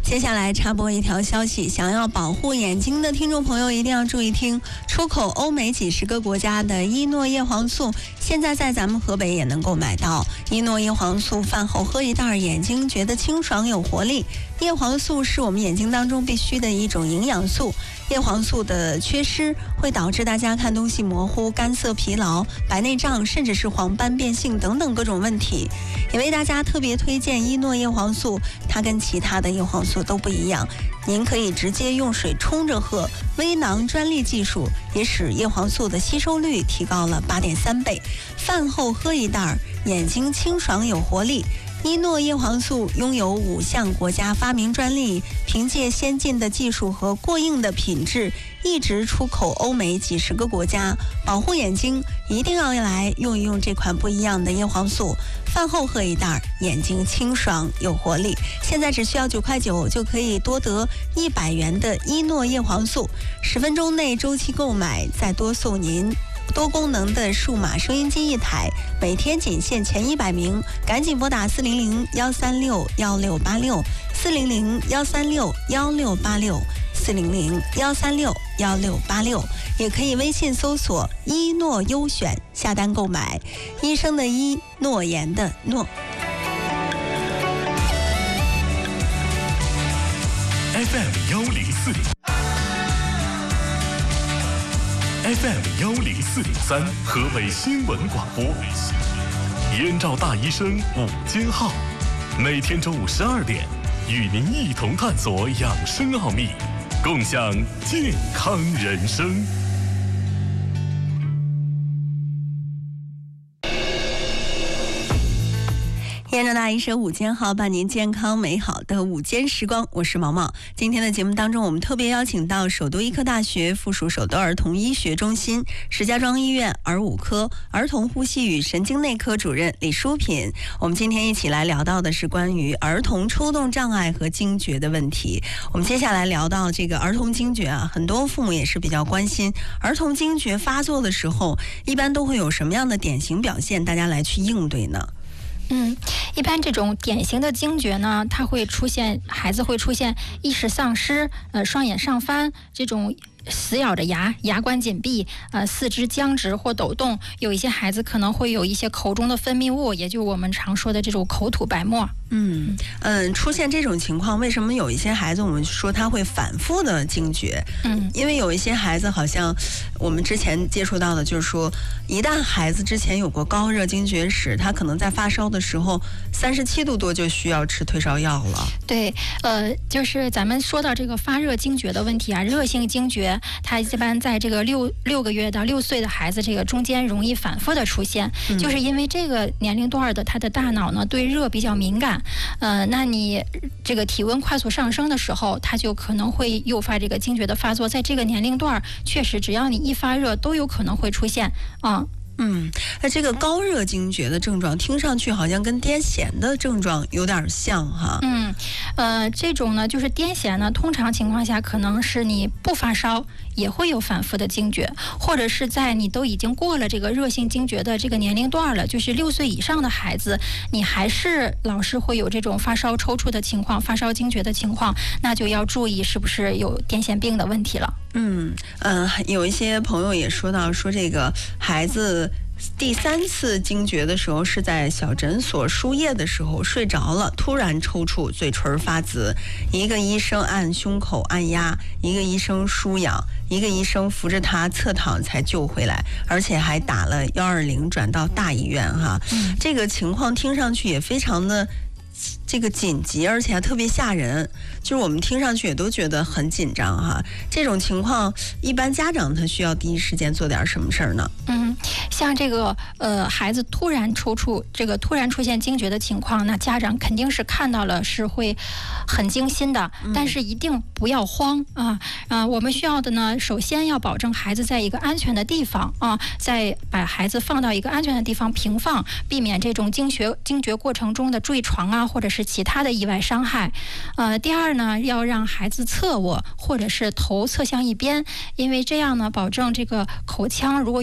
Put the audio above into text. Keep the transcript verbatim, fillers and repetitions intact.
接下来插播一条消息，想要保护眼睛的听众朋友一定要注意听，出口欧美几十个国家的伊诺叶黄素，现在在咱们河北也能够买到。伊诺叶黄素饭后喝一袋，眼睛觉得清爽有活力。叶黄素是我们眼睛当中必须的一种营养素，叶黄素的缺失会导致大家看东西模糊、干涩、疲劳、白内障，甚至是黄斑变性等等各种问题。也为大家特别推荐伊诺叶黄素，它跟其他的叶黄素都不一样，您可以直接用水冲着喝，微囊专利技术也使叶黄素的吸收率提高了 八点三倍。饭后喝一袋，眼睛清爽有活力。伊诺叶黄素拥有五项国家发明专利，凭借先进的技术和过硬的品质，一直出口欧美几十个国家。保护眼睛，一定要来用一用这款不一样的叶黄素，饭后喝一袋，眼睛清爽有活力。现在只需要九块九就可以多得一百元的伊诺叶黄素，十分钟内周期购买，再多送您多功能的数码收音机一台，每天仅限前一百名，赶紧拨打四零零幺三六幺六八六四零零幺三六幺六八六四零零幺三六幺六八六，也可以微信搜索伊诺优选下单购买。医生的医，诺言的诺。 F M 幺零四点。F M 幺零四点三，河北新闻广播，燕赵大医生午间号，每天中午十二点，与您一同探索养生奥秘，共享健康人生。 燕赵大医生午间号，伴您健康美好的午间时光，我是毛毛。今天的节目当中，我们特别邀请到首都医科大学附属首都儿童医学中心石家庄医院儿五科儿童呼吸与神经内科主任李淑品。我们今天一起来聊到的是关于儿童抽动障碍和惊厥的问题。我们接下来聊到这个儿童惊厥啊，很多父母也是比较关心，儿童惊厥发作的时候，一般都会有什么样的典型表现，大家来去应对呢？ 嗯，一般这种典型的惊厥呢，它会出现，孩子会出现意识丧失，呃，双眼上翻，这种死咬着牙，牙关紧闭，呃，四肢僵直或抖动。有一些孩子可能会有一些口中的分泌物，也就是我们常说的这种口吐白沫。 嗯嗯，出现这种情况，为什么有一些孩子我们说他会反复的惊厥？嗯，因为有一些孩子好像我们之前接触到的，就是说，一旦孩子之前有过高热惊厥史，他可能在发烧的时候，三十七度多就需要吃退烧药了。 对，呃，就是咱们说到这个发热惊厥的问题啊，热性惊厥，它一般在这个六六个月到六岁的孩子这个中间容易反复的出现，嗯、就是因为这个年龄段的他的大脑呢对热比较敏感。呃，那你这个体温快速上升的时候，它就可能会诱发这个惊厥的发作。在这个年龄段，确实只要你一发热，都有可能会出现啊。 嗯，那这个高热惊厥的症状听上去好像跟癫痫的症状有点像哈。 嗯，呃，这种呢，就是癫痫呢，通常情况下可能是你不发烧也会有反复的惊厥，或者是在你都已经过了这个热性惊厥的这个年龄段了，就是六岁以上的孩子，你还是老是会有这种发烧抽搐的情况，发烧惊厥的情况，那就要注意是不是有癫痫病的问题了。 嗯嗯、呃，有一些朋友也说到说这个孩子第三次惊厥的时候是在小诊所输液的时候睡着了，突然抽搐，嘴唇发紫，一个医生按胸口按压，一个医生输氧，一个医生扶着他侧躺才救回来，而且还打了一二零转到大医院哈。嗯、这个情况听上去也非常的这个紧急，而且还特别吓人，就是我们听上去也都觉得很紧张哈。这种情况，一般家长他需要第一时间做点什么事儿呢？ 嗯，像这个呃孩子突然抽搐，这个突然出现惊厥的情况，那家长肯定是看到了，是会很惊心的，但是一定不要慌啊啊、呃！我们需要的呢，首先要保证孩子在一个安全的地方啊，再把孩子放到一个安全的地方平放，避免这种惊厥惊厥过程中的坠床啊，或者是其他的意外伤害。呃，第二呢，要让孩子侧卧或者是头侧向一边，因为这样呢，保证这个口腔如果